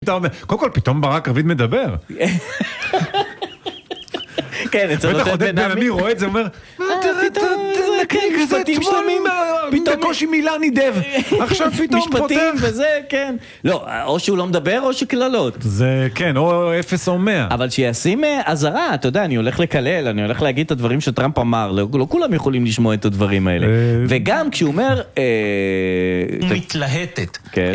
אתה אומר, קודם כל פתאום ברק רביד מדבר. כן, אצל בטח עודד בן עמי רואה את זה, אומר, פתאום בקושי מילה נידב, עכשיו פתאום פותר. משפטים וזה, כן. לא, או שהוא לא מדבר או שכללות. זה כן, או 0 או 100. אבל שישים עזרה, אתה יודע, אני הולך לקלל, אני הולך להגיד את הדברים שטראמפ אמר, לא כולם יכולים לשמוע את הדברים האלה. וגם כשהוא אומר... מתלהטת.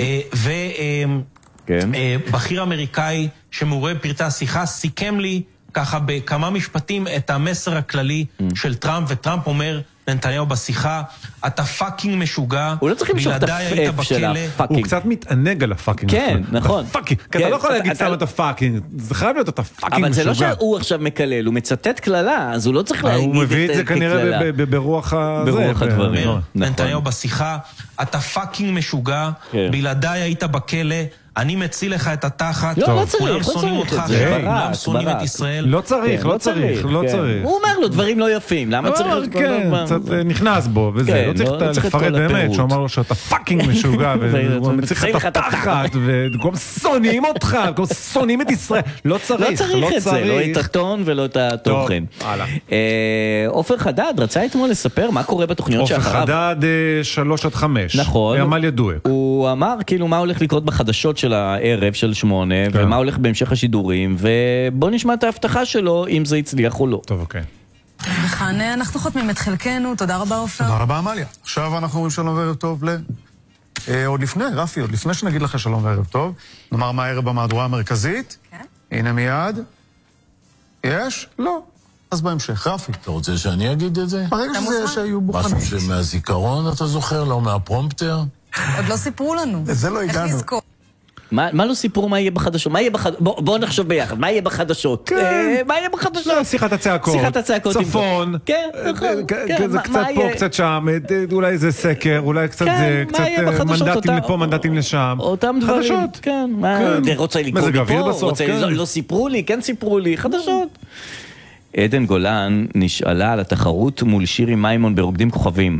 ובכיר אמריקאי שמעורה בפרטי השיחה סיכם לי ככה בכמה משפטים את המסר הכללי של טראמפ, וטראמפ אומר לנתניהו בשיחה, אתה פאקינג משוגע, הוא לא צריך למשוך את הפאפ של הפאקינג. הוא קצת מתענג על הפאקינג. כן, נכון. כי אתה לא יכול להגיד סתם את הפאקינג, זה חייב להיות אתה פאקינג משוגע. אבל זה לא שהוא עכשיו מקלל, הוא מצטט כללה, אז הוא לא צריך להגיד את כללה. הוא מביא את זה כנראה ברוח הדברים. נתניהו בשיחה, אתה פאקינג משוגע, בלעדיי היית בכלא, אני מציל לך את התחת, כולם שונאים אותך, כולם שונאים את ישראל. לא צריך. הוא אומר לו דברים לא יפים, למה צריך? כן, קצת נכנס בו, וזה, לא צריך לפרט באמת, שהוא אמר לו שאתה פאקינג משוגע, והוא מציל לך את התחת, וכולם שונאים אותך, וכולם שונאים את ישראל. לא צריך את זה, לא את הטון ולא את התוכן. עופר חדד רצה אתמול לספר מה קורה בתוכניות שאחריו. עופר חדד 3-5. נכון. עמליה דואק. הוא אמר כאילו מה הולך לקרות בחדשות של הערב של 8, ומה הולך בהמשך השידורים, ובוא נשמע את ההבטחה שלו, אם זה הצליח או לא. טוב, אוקיי. וכאן אנחנו חותמים את חלקנו, תודה רבה עופר. תודה רבה עמליה. עכשיו אנחנו אומרים שלום וערב טוב עוד לפני, רפי, עוד לפני שנגיד לך שלום וערב טוב, נאמר מה הערב במהדורה המרכזית. כן. הנה מיד. יש? לא. אז בהמשך, רפי. אתה רוצה שאני אגיד את זה? ברגע שזה שהיו בוחנים. משהו שמהזיכרון אתה זוכר, לא מהפרומפטר? עוד לא סיפרו לנו. לזה לא הגענו. איך לזכור? מה לא סיפרו מה יהיה בחדשות? בוא נחשוב ביחד, מה יהיה בחדשות? מה יהיה בחדשות? שיחת הצעקות. צפון. כן, זה קצת פה, קצת שם, אולי זה סקר, אולי קצת זה, קצת מנדטים לפה, מנדטים לשם. אותם דברים. חדשות. כן. רוצה לקרוא מפה, לא סיפרו לי, כן סיפרו לי, חדשות. עדן גולן נשאלה על התחרות מול שירי מימון ברוקדים כוכבים.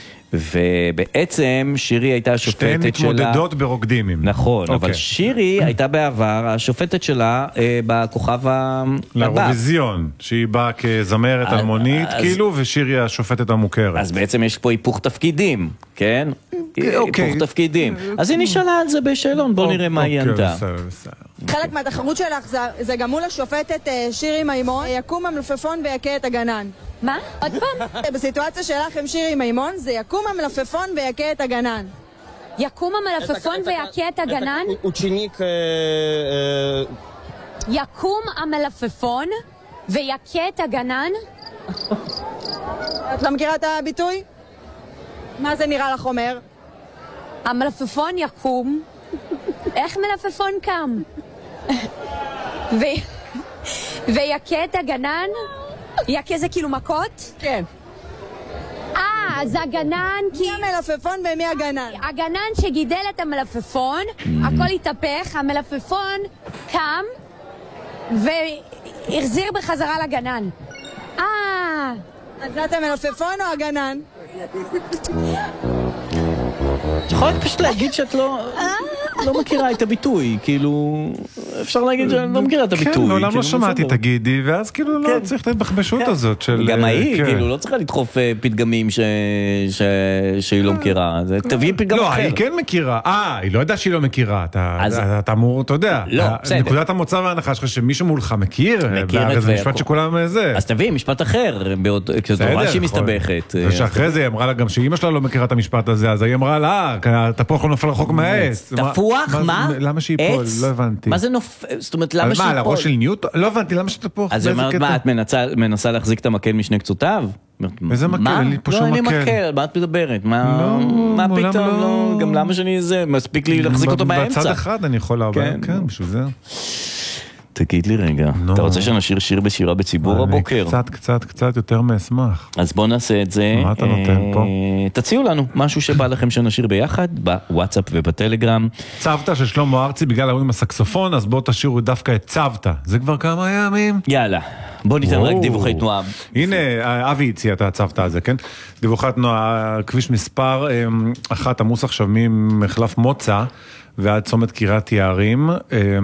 ובעצם שירי הייתה השופטת שלה... שתיהן מתמודדות ברוקדימים. נכון, אבל שירי הייתה בעבר השופטת שלה בכוכב הבא. לאירוויזיון, שהיא באה כזמרת אלמונית, כאילו, ושירי השופטת המוכרת. אז בעצם יש פה היפוך תפקידים, כן? היפוך תפקידים. אז היא נשאלה על זה בשאלון, בואו נראה מה היא ענתה. חלק מהתחרות שלך זה גם מול השופטת שירי מימון, יקום המלפפון ויקה את הגנן. מה? עוד פעם? בסיטואציה שלך עם שירי מימון, זה יקום המלפפון ויקה את הגנן. יקום המלפפון ויקה את הגנן? יקום המלפפון ויקה את הגנן? את לא מכירה את הביטוי? מה זה נראה לך אומר? המלפפון יקום. איך מלפפון קם? ויקה את הגנן? יקה זה כאילו מכות? כן. אז הגנן... מי המלפפון ומי הגנן? הגנן שגידל את המלפפון, הכל התהפך, המלפפון קם והחזיר בחזרה לגנן. אז את המלפפון או הגנן? את יכולה פשוט להגיד שאת לא מכירה את הביטוי, כאילו, אפשר להגיד שאני לא מכירה את הביטוי. כן, לעולם לא שמעתי, תגידי, ואז כאילו לא צריך את ההתבחבשות הזאת של... גם היא, כאילו, לא צריכה לדחוף פתגמים שהיא לא מכירה, תביא פתגם אחר. לא, היא כן מכירה, היא לא יודעה שהיא לא מכירה, אתה אמור, אתה יודע, נקודת המוצא וההנחה שלך שמישהו מולך מכיר, זה משפט שכולם זה. אז תביא משפט אחר, כשתורה שהיא מסתבכת. ושאחרי זה היא אמרה לה גם שאמא שלה לא מכירה את המשפט הזה, אז היא אמרה לה, התפוח לא נופל רחוק מהעץ. תפוח? מה? למה שיפול? לא הבנתי. מה זה נופל? זאת אומרת, למה שיפול? מה, לראש של ניוטון? לא הבנתי, למה שתפוח? אז היא אומרת, מה, את מנסה להחזיק את המקל משני קצותיו? איזה מקל? אין לי פה שום מקל. לא, אין לי מקל, מה את מדברת? מה פתאום? גם למה שאני זה? מספיק לי להחזיק אותו באמצע. בצד אחד אני יכול להרבה, כן, בשביל זה. תגיד לי רגע, אתה רוצה שנשאיר שיר בשירה בציבור הבוקר? קצת יותר מאשמח. אז בוא נעשה את זה. מה אתה נותן פה? תציעו לנו משהו שבא לכם שנשיר ביחד, בוואטסאפ ובטלגרם. צוותא של שלמה ארצי בגלל ההוא עם הסקסופון, אז בואו תשאירו דווקא את צוותא. זה כבר כמה ימים. יאללה, בוא ניתן רק דיווחי תנועה. הנה, אבי הציע את הצוותא הזה, כן? דיווחי תנועה, כביש מספר 1 עמוס עכשיו ממחלף מוצא ועד צומת קריית יערים.